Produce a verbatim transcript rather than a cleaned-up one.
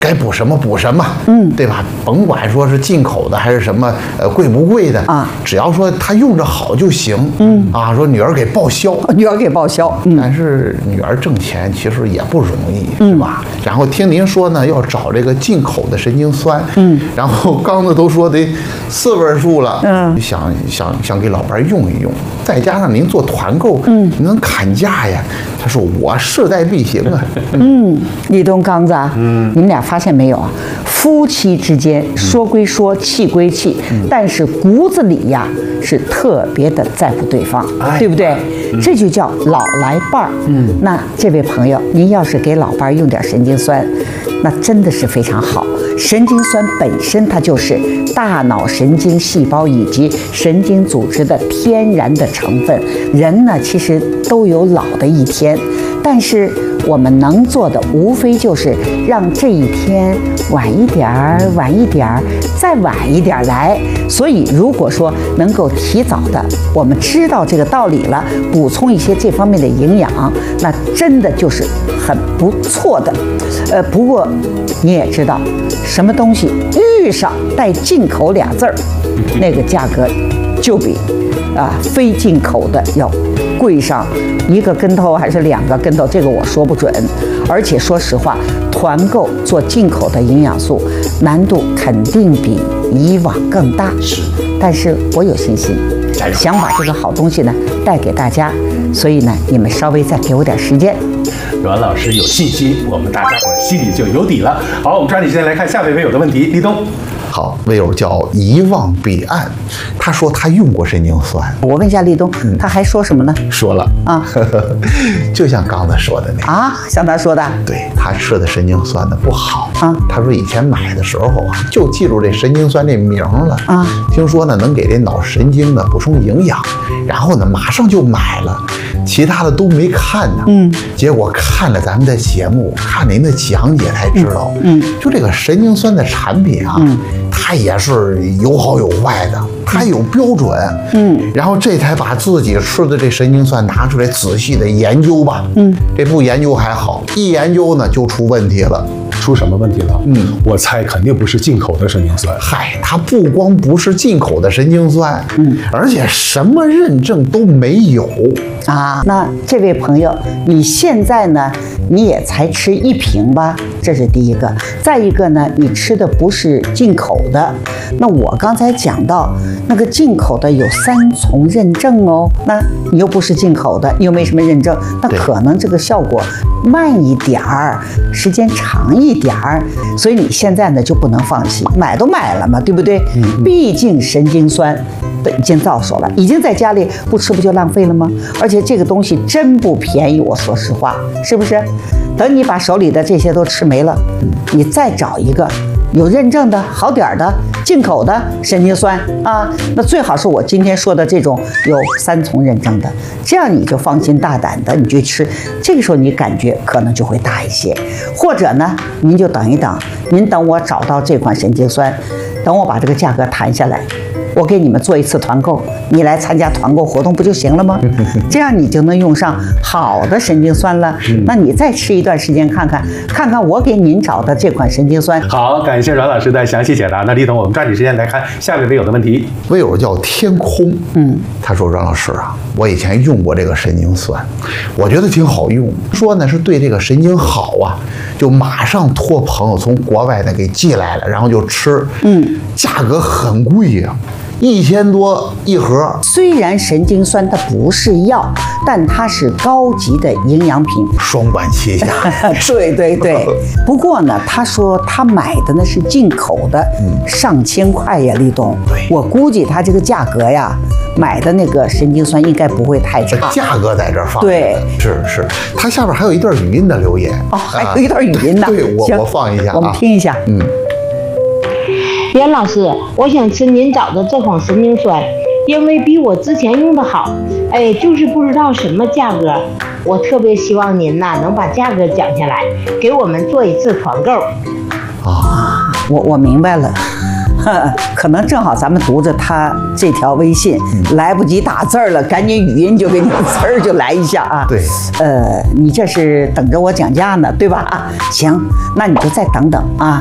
该补什么补什么，嗯，对吧？甭管说是进口的还是什么，呃，贵不贵的啊，只要说他用着好就行，嗯啊，说女儿给报销， 女儿给报销， 嗯，但是女儿挣钱其实也不容易，是吧？嗯、然后听您说呢，要找这个进口的神经酸，嗯，然后刚才都说得四位数了，嗯，想想想给老伴用一用，再加上您做团购，嗯，能砍价呀。他说我势在必行啊， 嗯，立冬刚子啊，嗯，你们俩发现没有啊？夫妻之间说归说，气归气，嗯、但是骨子里呀是特别的在乎对方，哎、对不对？嗯、这就叫老来伴儿。嗯，那这位朋友，您要是给老伴儿用点神经酸，那真的是非常好。神经酸本身它就是大脑神经细胞以及神经组织的天然的成分。人呢，其实都有老的一天，但是我们能做的无非就是让这一天晚一点儿，晚一点儿，再晚一点儿来。所以，如果说能够提早的，我们知道这个道理了，补充一些这方面的营养，那真的就是很不错的。呃，不过你也知道，什么东西遇上带进口俩字儿，那个价格就比啊非进口的要贵上一个跟头还是两个跟头，这个我说不准。而且说实话，团购做进口的营养素难度肯定比以往更大，是，但是我有信心，想把这个好东西呢带给大家，所以呢，你们稍微再给我点时间。 阮老师有信心，我们大家伙心里就有底了。好，我们抓紧时间来看下位微友的问题，立冬。 好，微友叫遗忘彼岸，他说他用过神经酸。 我问一下立冬，嗯、他还说什么呢？ 说了啊，就像刚才说的那个啊，像他说的， 对他吃的神经酸的不好啊。他说以前买的时候啊，就记住这神经酸这名了啊，听说呢能给这脑神经呢补充营养，然后呢马上就买了，其他的都没看呢。嗯，结果看了咱们的节目，看您的讲解才知道，嗯，就这个神经酸的产品啊。嗯，它也是有好有坏的，它有标准，嗯，然后这才把自己吃的这神经酸拿出来仔细的研究吧，嗯，这不研究还好，一研究呢就出问题了。 出什么问题了？嗯，我猜肯定不是进口的神经酸。 嗨，它不光不是进口的神经酸，嗯，而且什么认证都没有啊。那这位朋友，你现在呢，你也才吃一瓶吧？这是第一个。再一个呢，你吃的不是进口的。那我刚才讲到那个进口的有三重认证哦，那你又不是进口的，又没什么认证，那可能这个效果慢一点儿，时间长一点儿，所以你现在呢就不能放弃，买都买了嘛，对不对？嗯，毕竟神经酸已经到手了，已经在家里不吃不就浪费了吗？而且这个东西真不便宜，我说实话，是不是？等你把手里的这些都吃没了，你再找一个有认证的好点儿的进口的神经酸啊，那最好是我今天说的这种有三重认证的，这样你就放心大胆的你去吃，这个时候你感觉可能就会大一些。或者呢，您就等一等，您等我找到这款神经酸，等我把这个价格谈下来，我给你们做一次团购，你来参加团购活动不就行了吗？这样你就能用上好的神经酸了。那你再吃一段时间看看，看看我给您找的这款神经酸。 好，感谢阮老师的详细解答。那立冬，我们抓紧时间来看下位微友的问题。 微友叫天空，嗯，他说阮老师啊，我以前用过这个神经酸，我觉得挺好用，说呢是对这个神经好啊，就马上托朋友从国外呢给寄来了，然后就吃，嗯，价格很贵呀、啊。一千多一盒， 虽然神经酸它不是药，但它是高级的营养品， 双管齐下。 对对对。不过呢，他说他买的呢是进口的，嗯、上千块呀，立冬。对，我估计他这个价格呀，买的那个神经酸应该不会太差。 价格在这儿放。 对， 是是。他下边还有一段语音的留言。 哦，还有一段语音呢。 对，对我我放一下、啊， 我们听一下。嗯。 袁老师，我想吃您找的这款神经酸，因为比我之前用的好，哎，就是不知道什么价格。我特别希望您呐能把价格降下来，给我们做一次团购。 啊，我我明白了。 可能正好咱们读着他这条微信，嗯、来不及打字了，赶紧语音就给你词儿就来一下啊。 对， 呃，你这是等着我讲价呢，对吧？啊，行，那你就再等等啊。